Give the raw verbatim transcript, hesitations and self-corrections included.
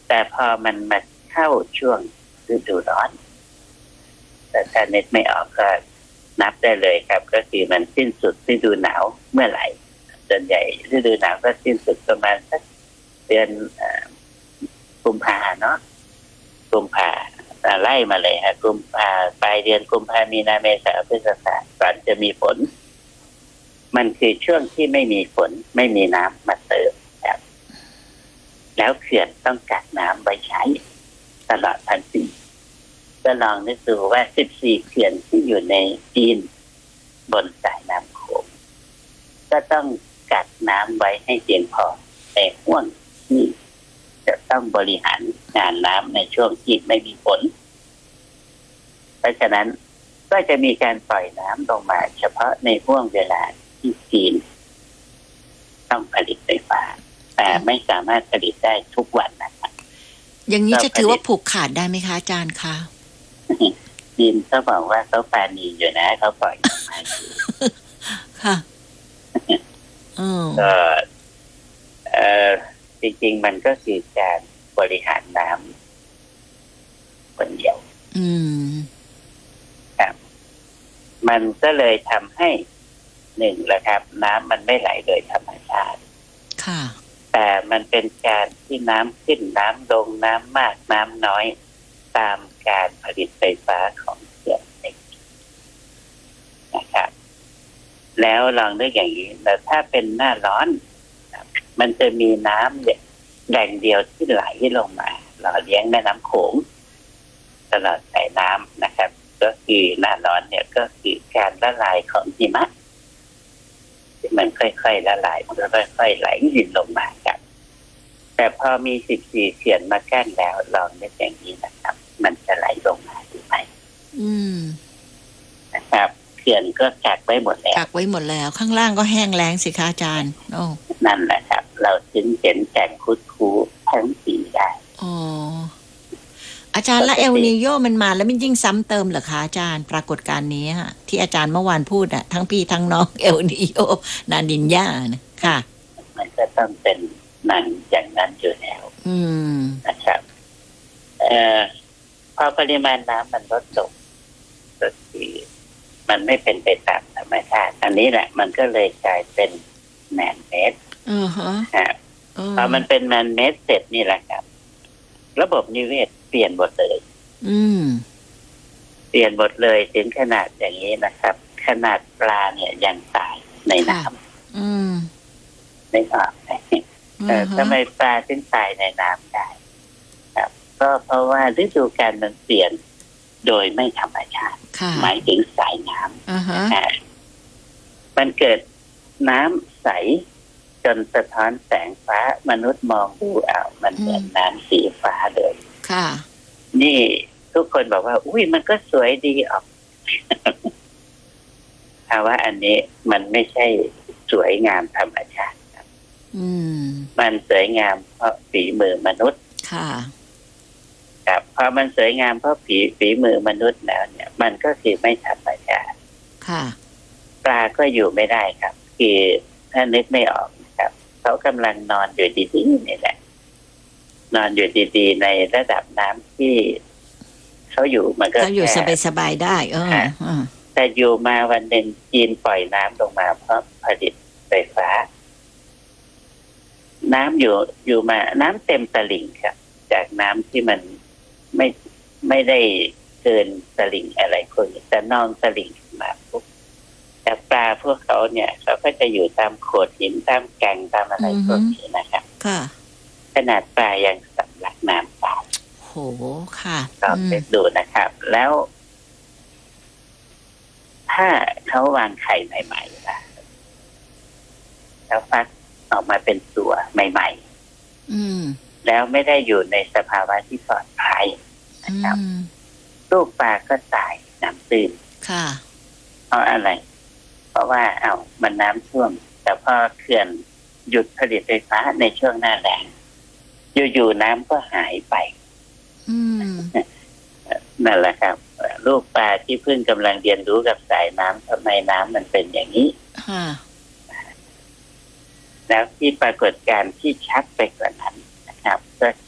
แต่พอมันมาเข้าช่วงฤดูร้อนแต่ถ้านึกไม่ออกก็นับได้เลยครับก็คือมันสิ้นสุดฤดูหนาวเมื่อไหร่ส่วนใหญ่ฤดูหนาวก็สิ้นสุดประมาณสักเดือนกุมภาเนาะกุมภาไล่มาเลยฮะกุมภาปลายเดือนกุมภามีนาเมษาพฤษภาก่อนจะมีฝนมันคือช่วงที่ไม่มีฝนไม่มีน้ำมาเติมครับแล้วเขื่อนต้องกักน้ำไว้ใช้ตลอดทั้งปีก็ลองนึกดูว่าสิบสี่เขื่อนที่อยู่ในจีนบนสายน้ำโขงก็ต้องกักน้ำไว้ให้เพียงพอในห่วงที่จะต้องบริหารงานน้ำในช่วงที่ไม่มีฝนเพราะฉะนั้นก็จะมีการปล่อยน้ำลงมาเฉพาะในห่วงเวลาที่จีนต้องผลิตไฟฟ้าแต่ไม่สามารถผลิตได้ทุกวันนะครับอย่างนี้จะถือว่าผูกขาดได้ไหมคะอาจารย์คะจีนเขาบอกว่าเขาปาณีอยู่นะเขาปล่อยมาอยู่ค่ะก็เออจริงๆมันก็คือการบริหารน้ำคนเดียวอืมครับมันก็เลยทำให้หนึ่งแหละครับน้ำมันไม่ไหลโดยธรรมชาติค่ะแต่มันเป็นการที่น้ำขึ้นน้ำลงน้ำมากน้ำน้อยตามการผลิตไฟฟ้าของเขื่อนนะครับแล้วลองนึกอย่างนี้แต่ถ้าเป็นหน้าร้อนมันจะมีน้ำเนี่ยแหล่งเดียวที่ไหลลงมาหล่อเลี้ยงแม่น้ำโขงตลอดสายน้ำนะครับก็คือหน้าร้อนเนี่ยก็คือการละลายของหิมะที่มันค่อยๆละลายมันก็ค่อยๆไหลรินลงมาครับแต่พอมีสิบสี่เขื่อนมากั้นแล้วลองนึกอย่างนี้นะครับมันจะไหลลงมาหรือไม่อืมนะครับเขื่อนก็กักไว้หมดแล้วกักไว้หมดแล้วข้างล่างก็แห้งแล้งสิคะอาจารย์โอ้นั่นแหละครับเราถึงเห็นแก่งคุดคูทั้งปีได้อ๋ออาจารย์และเอลนีโยมันมาแล้วมันยิ่งซ้ำเติมเหรอคะอาจารย์ปรากฏการณ์นี้ฮะที่อาจารย์เมื่อวานพูดอะทั้งพี่ทั้งน้องเอลนีโยนานินญานะค่ะมันก็ต้องเป็นนั้นอย่างนั้นอยู่แล้วอืมนะครับเอ่อพอปริมาณน้ำมันลดลงก็คือมันไม่เป็นไปตามธรรมชาติอันนี้แหละมันก็เลยกลายเป็นแมนเมดอือฮะพอมันเป็นแมนเมดเสร็จนี่แหละครับระบบนิเวศเปลี่ยนหมดเลยอืมเปลี่ยนหมดเลยถึงขนาดอย่างนี้นะครับขนาดปลาเนี่ยยังตายในน้ำอืมไม่ออกแต่ทำไมปลาถึงตายในน้ำได้ครับก็เพราะว่าฤดูกาลมันเปลี่ยนโดยไม่ธรรมชาติหมายถึงสายน้ำมันเกิดน้ำใสจนสะท้อนแสงฟ้ามนุษย์มองดูอ้าวมันเหมือนน้ำสีฟ้าเลยค่ะนี่ทุกคนบอกว่าอุ้ยมันก็สวยดีออกแต่ว่าอันนี้มันไม่ใช่สวยงามธรรมชาติครับมันสวยงามเพราะฝีมือมนุษย์ค่ะครับพอมันสวยงามเพราะฝีฝีมือมนุษย์แล้วเนี่ยมันก็คือไม่ธรรมชาติค่ะปลาก็อยู่ไม่ได้ครับคือถ้านึกไม่ออกนะครับเขากำลังนอนอยู่ดีๆนี่แหละนอนอยู่ดีๆในระดับน้ำที่เขาอยู่มันก็เขาอยู่สบายๆได้เออแต่อยู่มาวันหนึ่งจีนปล่อยน้ำลงมาเพราะผลิตไฟฟ้าน้ำอยู่อยู่มาน้ำเต็มตลิ่งครับจากน้ำที่มันไม่ไม่ได้เกินตลิ่งอะไรคนแต่นองตลิ่งมาปุ๊บแต่ปลาพวกเขาเนี่ยเขาก็จะอยู่ตามโขดหินตามแก่งตามอะไรพวกนี้นะครับค่ะขนาดปลายังสำลักน้ำตายโหค่ะก็ไปดูนะครับแล้วถ้าเขาวางไข่ใหม่ๆล่ะแล้วฟักออกมาเป็นตัวใหม่ๆแล้วไม่ได้อยู่ในสภาวะที่ปลอดภัยนะครับลูกปลาก็ตายน้ำตื้นค่ะเพราะอะไรเพราะว่าเอ้ามันน้ำท่วมแต่พอเขื่อนหยุดผลิตไฟฟ้าในช่วงหน้าแล้งอยู่ๆน้ำก็หายไปนั่นแหละครับลูกปลาที่เพิ่งกำลังเรียนรู้กับสายน้ำทำไมน้ำมันเป็นอย่างนี้แล้วที่ปรากฏการณ์ที่ชัดไปกว่านั้นนะครับก็ค